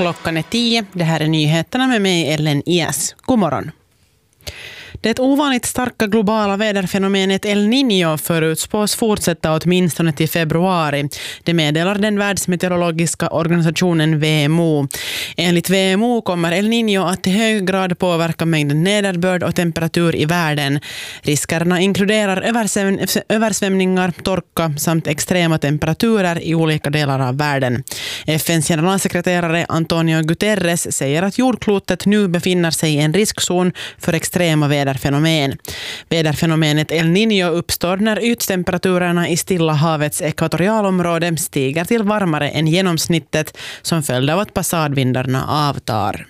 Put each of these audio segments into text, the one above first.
Klockan är 10. Det här är nyheterna med mig, Ellen Ias. God morgon. Det ovanligt starka globala väderfenomenet El Niño förutspås fortsätta åtminstone till februari. Det meddelar den världsmeteorologiska organisationen WMO. Enligt WMO kommer El Niño att i hög grad påverka mängden nederbörd och temperatur i världen. Riskerna inkluderar översvämningar, torka samt extrema temperaturer i olika delar av världen. FNs generalsekreterare Antonio Guterres säger att jordklotet nu befinner sig i en riskzon för extrema väderfenomen. Väderfenomenet El Niño uppstår när yttemperaturerna i Stilla havets ekvatorialområde stiger till varmare än genomsnittet som följd av att passadvindarna avtar.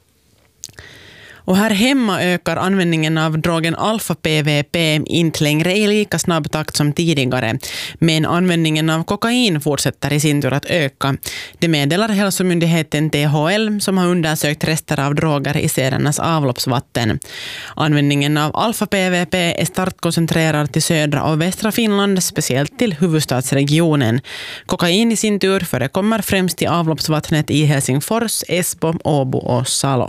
Och här hemma ökar användningen av drogen alfa-PVP inte längre i lika snabb takt som tidigare. Men användningen av kokain fortsätter i sin tur att öka. Det meddelar hälsomyndigheten THL som har undersökt rester av droger i städernas avloppsvatten. Användningen av alfa-PVP är starkt koncentrerad till södra och västra Finland, speciellt till huvudstadsregionen. Kokain i sin tur förekommer främst i avloppsvattnet i Helsingfors, Esbo, Åbo och Salo.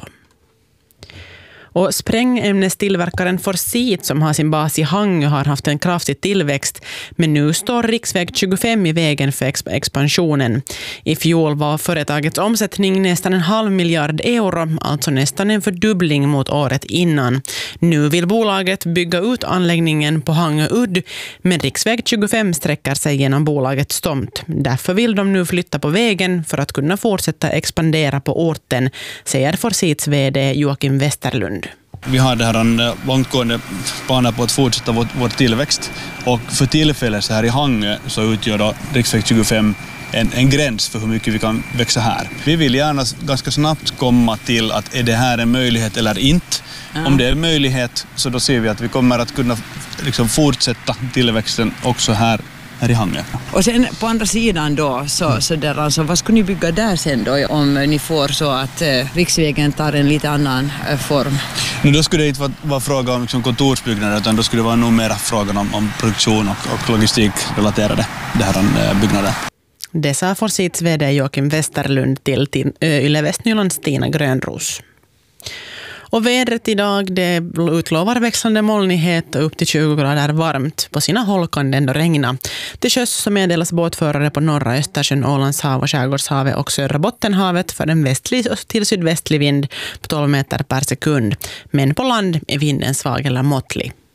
Och sprängämnestillverkaren Forsit som har sin bas i Hangö har haft en kraftig tillväxt, men nu står riksväg 25 i vägen för expansionen. I fjol var företagets omsättning nästan 500 miljoner euro, alltså nästan en fördubbling mot året innan. Nu vill bolaget bygga ut anläggningen på Hangö udd, men riksväg 25 sträcker sig genom bolagets tomt. Därför vill de nu flytta på vägen för att kunna fortsätta expandera på orten, säger Forsits vd Joakim Westerlund. Vi har det här en långtgående planer på att fortsätta vår tillväxt, och för tillfället så här i Hangö så utgör då riksväg 25 en gräns för hur mycket vi kan växa här. Vi vill gärna ganska snabbt komma till att är det här en möjlighet eller inte. Om det är en möjlighet så då ser vi att vi kommer att kunna liksom fortsätta tillväxten också här i Hangö. Och sen på andra sidan då, alltså, vad skulle ni bygga där sen då om ni får så att riksvägen tar en lite annan form? Nu då skulle det inte vara fråga om liksom kontorsbyggnader, utan då skulle det vara nog mer frågan om produktion och logistikrelaterade byggnader. Det sa Forsits vd Joakim Westerlund till Yle Västnylands Tina Grönros. Och vädret idag, det utlovar växlande molnighet och upp till 20 grader varmt. På sina håll kan det ändå regna. Till sjöss så meddelas båtförare på norra Östersjön, Ålandshav och Skärgårdshavet och södra Bottenhavet för en västlig till sydvästlig vind på 12 meter per sekund. Men på land är vinden svag eller måttlig.